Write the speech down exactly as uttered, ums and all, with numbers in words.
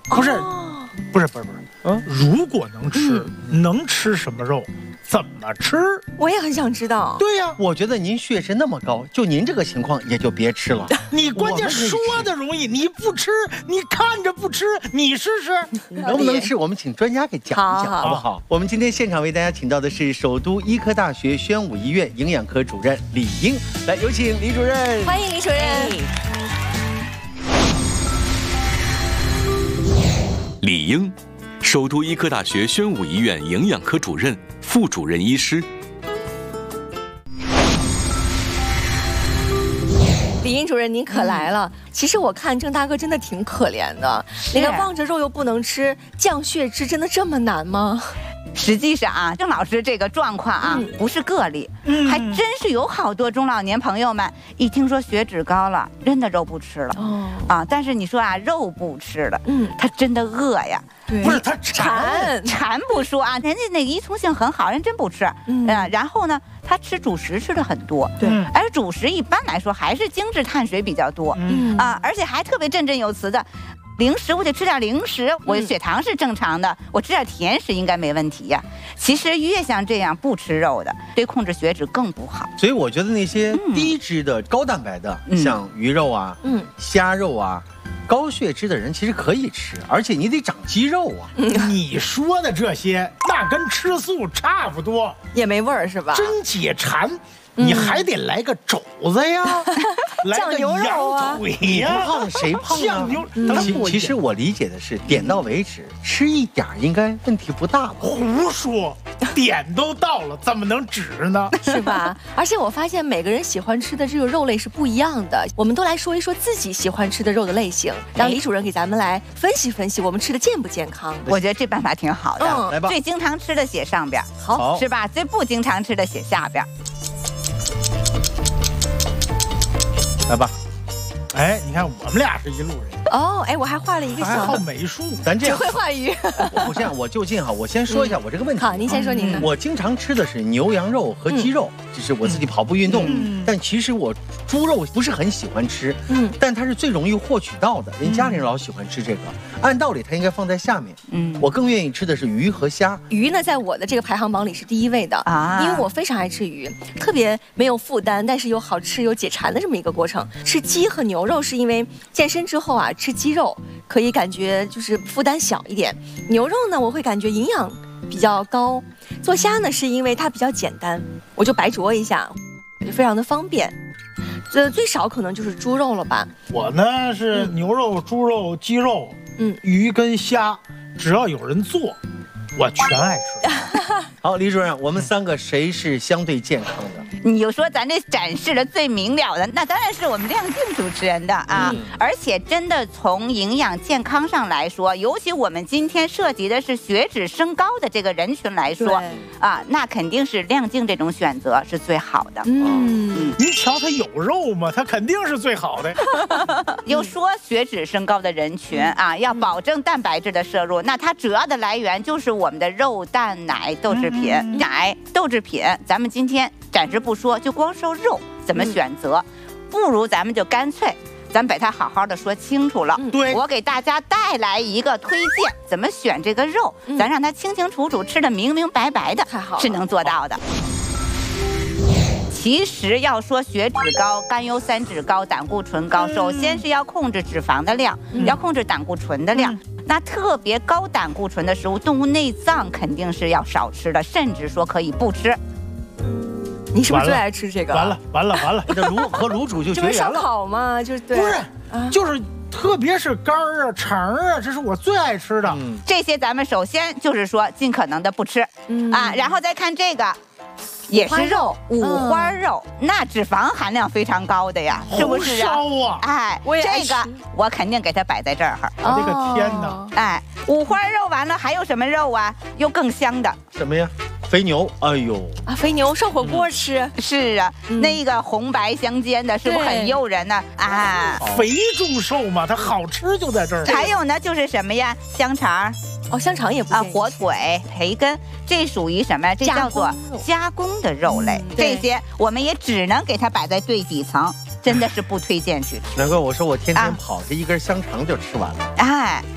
不是，不是，不是，不是，嗯，如果能吃，嗯、能吃什么肉？怎么吃？ 我也很想知道。 对呀、啊， 我觉得您血脂那么高，就您这个情况也就别吃了。 你关键说的容易，你不吃，你看着不吃，你试试能不能吃？我们请专家给讲一讲， 好, 好不好？我们今天现场为大家请到的是首都医科大学宣武医院营养科主任李英，来有请李主任。 欢迎李主任。 李英，首都医科大学宣武医院营养科主任、副主任医师。 李英主任，您可来了。嗯、其实我看郑大哥真的挺可怜的，那个望着肉又不能吃，降血脂真的这么难吗？ 实际上啊，郑老师这个状况啊，嗯、不是个例，嗯、还真是有好多中老年朋友们一听说血脂高了，真的肉不吃了。哦啊，但是你说啊，肉不吃了，嗯，他真的饿呀。 不是他馋馋不说啊，人家那个依从性很好，人真不吃。嗯、呃，然后呢，他吃主食吃的很多，对，而主食一般来说还是精致碳水比较多，嗯啊，而且还特别振振有词的。零食我得吃点零食，我血糖是正常的，我吃点甜食应该没问题呀。其实越像这样不吃肉的，对控制血脂更不好。 所以我觉得那些低脂的、高蛋白的，嗯、像鱼肉啊、嗯、虾肉啊。高血脂的人其实可以吃，而且你得长肌肉啊。 你说的这些，那跟吃素差不多， 也没味儿是吧？ 真解馋，你还得来个肘子呀，来个羊腿呀， 胖谁胖啊？ 酱牛。 其其实我理解的是，点到为止，吃一点应该问题不大吧？ 胡说。点都到了，怎么能止呢？ 是吧？而且我发现每个人喜欢吃的这个肉类是不一样的。我们都来说一说自己喜欢吃的肉的类型，让李主任给咱们来分析分析，我们吃的健不健康？ 我觉得这办法挺好的。 嗯，来吧。 最经常吃的写上边， 好， 是吧？最不经常吃的写下边。 来吧。 哎，你看我们俩是一路人哦。哎，我还画了一个小， 还好美术， 咱这样只会画鱼。 我不这样，我就近哈，我先说一下我这个问题。 好，您先说您的。 我经常吃的是牛羊肉和鸡肉，这是我自己跑步运动。但其实我猪肉不是很喜欢吃，嗯，但它是最容易获取到的，人家里人老喜欢吃这个。按道理它应该放在下面，嗯，我更愿意吃的是鱼和虾。 鱼呢，在我的这个排行榜里是第一位的啊，因为我非常爱吃鱼，特别没有负担，但是又好吃又解馋的这么一个过程。吃鸡和牛肉是因为健身之后啊，吃鸡肉可以感觉就是负担小一点，牛肉呢我会感觉营养比较高。做虾呢是因为它比较简单，我就白灼一下，就非常的方便。这最少可能就是猪肉了吧？ 我呢是牛肉、猪肉、鸡肉，嗯，鱼跟虾，只要有人做，我全爱吃。 好，李主任，我们三个谁是相对健康的？ 你就说咱这展示的最明了的，那当然是我们亮静主持人的啊！嗯、而且真的从营养健康上来说，尤其我们今天涉及的是血脂升高的这个人群来说啊，那肯定是亮静这种选择是最好的。 嗯，您瞧他有肉吗？他肯定是最好的。 又说血脂升高的人群啊，要保证蛋白质的摄入，那它主要的来源就是我们的肉、蛋、奶、豆制品。嗯、奶、豆制品，咱们今天暂时不说，就光说肉怎么选择，嗯、不如咱们就干脆，咱把它好好的说清楚了。嗯、对，我给大家带来一个推荐，怎么选这个肉，嗯、咱让它清清楚楚，吃得明明白白的，太好了，是能做到的。其实要说血脂高、甘油三酯高、胆固醇高，嗯、首先是要控制脂肪的量，嗯、要控制胆固醇的量。嗯那特别高胆固醇的食物，动物内脏肯定是要少吃的，甚至说可以不吃。 你是不是最爱吃这个？ 完了完了完了， 这卤和卤煮就绝缘了。 这不是烧烤吗？就是对。 不是，啊、就是特别是肝儿啊、肠啊，这是我最爱吃的。 嗯、这些咱们首先就是说尽可能的不吃，嗯、啊，然后再看这个。也是肉，五花肉，嗯、那脂肪含量非常高的呀，是不是啊？ 烧啊！ 哎，这个我肯定给它摆在这儿。 我的个天哪！ 哎，五花肉完了还有什么肉啊？又更香的什么呀？肥牛，哎呦啊，肥牛上火锅吃。 嗯、是啊，嗯、那个红白相间的，是不是很诱人呢？啊， 肥中瘦嘛，它好吃就在这儿。 还有呢，就是什么呀？香肠。 哦，香肠也不啊，火腿、培根，这属于什么？这叫做加工的肉类。嗯、这些我们也只能给它摆在最底层，真的是不推荐去吃。 难怪我说我天天跑，啊、这一根香肠就吃完了。 哎。